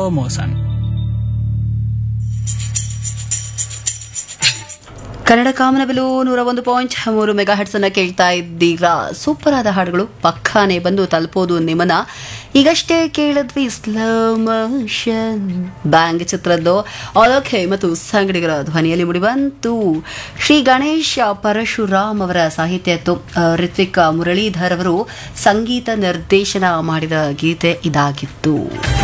Motion. Kannada ಕಾಮನಬಿಲು 101.3 megahertz ಅನ್ನ ಕೇಳ್ತಾ ಇದ್ದೀರಾ. ಸೂಪರ್ ಆದ ಹಾಡುಗಳು ಪಕ್ಕಾನೆ ಬಂದು ತಲುಪೋದು ನಿಮ್ಮನ್ನ. ಈಗಷ್ಟೇ ಕೇಳಿದ್ವಿ ಸ್ಲೋ ಮೋಷನ್ ಬ್ಯಾಂಗ್ ಚಿತ್ರದ್ದು ಅಲೋಕೆ ಮತ್ತು ಸಂಗಡಿಗರ ಧ್ವನಿಯಲ್ಲಿ ಮುಡಿಬಂತು. ಶ್ರೀ ಗಣೇಶ ಪರಶುರಾಮ್ ಅವರ ಸಾಹಿತ್ಯ ಇತ್ತು. ರಿತ್ವಿಕ್ ಮುರಳೀಧರ್ ಅವರು ಸಂಗೀತ ನಿರ್ದೇಶನ ಮಾಡಿದ ಗೀತೆ ಇದಾಗಿತ್ತು.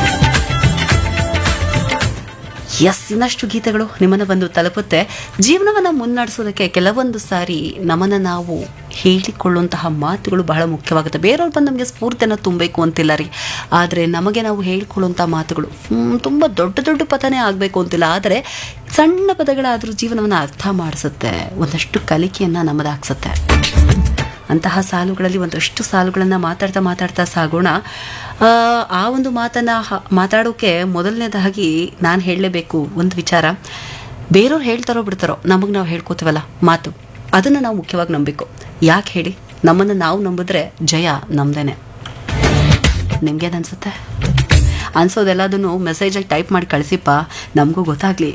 ಇನ್ನಷ್ಟು ಗೀತೆಗಳು ನಿಮ್ಮನ್ನು ಬಂದು ತಲುಪುತ್ತೆ. ಜೀವನವನ್ನು ಮುನ್ನಡೆಸೋದಕ್ಕೆ ಕೆಲವೊಂದು ಸಾರಿ ನಮ್ಮನ್ನು ನಾವು ಹೇಳಿಕೊಳ್ಳುವಂತಹ ಮಾತುಗಳು ಬಹಳ ಮುಖ್ಯವಾಗುತ್ತೆ. ಬೇರೆಯವ್ರು ಬಂದು ನಮಗೆ ಸ್ಫೂರ್ತಿಯನ್ನು ತುಂಬಬೇಕು ಅಂತಿಲ್ಲ ರೀ, ಆದರೆ ನಮಗೆ ನಾವು ಹೇಳಿಕೊಳ್ಳುವಂಥ ಮಾತುಗಳು ತುಂಬ ದೊಡ್ಡ ದೊಡ್ಡ ಪದನೇ ಆಗಬೇಕು ಅಂತಿಲ್ಲ, ಆದರೆ ಸಣ್ಣ ಪದಗಳಾದರೂ ಜೀವನವನ್ನು ಅರ್ಥ ಮಾಡಿಸುತ್ತೆ, ಒಂದಷ್ಟು ಕಲಿಕೆಯನ್ನು ನಮ್ಮದಾಗಿಸುತ್ತೆ. ಅಂತಹ ಸಾಲುಗಳಲ್ಲಿ ಒಂದಷ್ಟು ಸಾಲುಗಳನ್ನು ಮಾತಾಡ್ತಾ ಸಾಗೋಣ. ಆ ಒಂದು ಮಾತನ್ನು ಮಾತಾಡೋಕ್ಕೆ ಮೊದಲನೇದಾಗಿ ನಾನು ಹೇಳಲೇಬೇಕು ಒಂದು ವಿಚಾರ. ಬೇರೆಯವ್ರು ಹೇಳ್ತಾರೋ ಬಿಡ್ತಾರೋ, ನಮಗೆ ನಾವು ಹೇಳ್ಕೋತೀವಲ್ಲ ಮಾತು, ಅದನ್ನು ನಾವು ಮುಖ್ಯವಾಗಿ ನಂಬಬೇಕು. ಯಾಕೆ ಹೇಳಿ, ನಮ್ಮನ್ನು ನಾವು ನಂಬಿದ್ರೆ ಜಯ ನಮ್ದೇನೆ. ನಿಮ್ಗೇನು ಅನ್ಸುತ್ತೆ? ಅನ್ಸೋದೆಲ್ಲದನ್ನು ಮೆಸೇಜಲ್ಲಿ ಟೈಪ್ ಮಾಡಿ ಕಳಿಸಿಪ್ಪ, ನಮಗೂ ಗೊತ್ತಾಗಲಿ.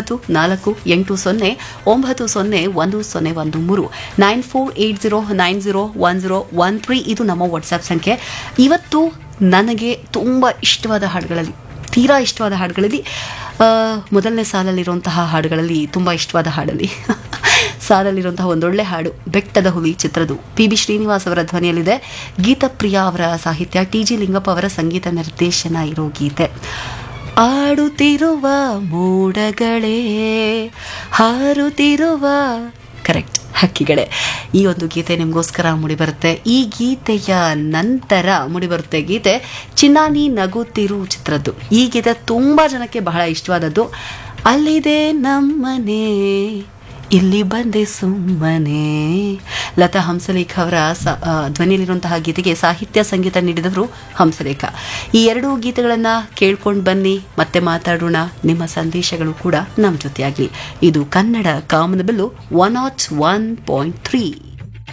9440901013 9480901013 ಇದು ನಮ್ಮ ವಾಟ್ಸ್ಆ್ಯಪ್ ಸಂಖ್ಯೆ. ಇವತ್ತು ನನಗೆ ತುಂಬ ಇಷ್ಟವಾದ ಹಾಡುಗಳಲ್ಲಿ, ತೀರಾ ಇಷ್ಟವಾದ ಹಾಡುಗಳಲ್ಲಿ, ಮೊದಲನೇ ಸಾಲಲ್ಲಿರುವಂತಹ ಹಾಡುಗಳಲ್ಲಿ ತುಂಬ ಇಷ್ಟವಾದ ಸಾಲಲ್ಲಿರುವಂತಹ ಒಂದೊಳ್ಳೆ ಹಾಡು ಬೆಟ್ಟದ ಹುಲಿ ಚಿತ್ರದ್ದು. PB ಶ್ರೀನಿವಾಸ್ ಅವರ ಧ್ವನಿಯಲ್ಲಿದೆ. ಗೀತಪ್ರಿಯಾ ಅವರ ಸಾಹಿತ್ಯ, TG ಲಿಂಗಪ್ಪ ಅವರ ಸಂಗೀತ ನಿರ್ದೇಶನ ಇರೋ ಗೀತೆ. ಆಡುತ್ತಿರುವ ಮೋಡಗಳೇ, ಹಾರುತ್ತಿರುವ ಕರೆಕ್ಟ್ ಹಕ್ಕಿಗಳೇ, ಈ ಒಂದು ಗೀತೆ ನಿಮಗೋಸ್ಕರ ಮೂಡಿಬರುತ್ತೆ. ಈ ಗೀತೆಯ ನಂತರ ಮೂಡಿಬರುತ್ತೆ ಗೀತೆ ಚಿನ್ನಾನಿ ನಗುತ್ತಿರು ಚಿತ್ರದ್ದು. ಈ ಗೀತೆ ತುಂಬ ಜನಕ್ಕೆ ಬಹಳ ಇಷ್ಟವಾದದ್ದು. ಅಲ್ಲಿದೆ ನಮ್ಮನೆ, ಇಲ್ಲಿ ಬಂದೆ ಸುಮ್ಮನೆ. ಲತಾ ಹಂಸಲೇಖ ಅವರ ಧ್ವನಿಯಲ್ಲಿರುವಂತಹ ಗೀತೆಗೆ ಸಾಹಿತ್ಯ ಸಂಗೀತ ನೀಡಿದವರು ಹಂಸಲೇಖ. ಈ ಎರಡೂ ಗೀತೆಗಳನ್ನು ಕೇಳ್ಕೊಂಡು ಬನ್ನಿ, ಮತ್ತೆ ಮಾತಾಡೋಣ. ನಿಮ್ಮ ಸಂದೇಶಗಳು ಕೂಡ ನಮ್ಮ ಜೊತೆಯಾಗಲಿ. ಇದು ಕನ್ನಡ ಕಾಮನಬಿಲ್ಲು 101.3.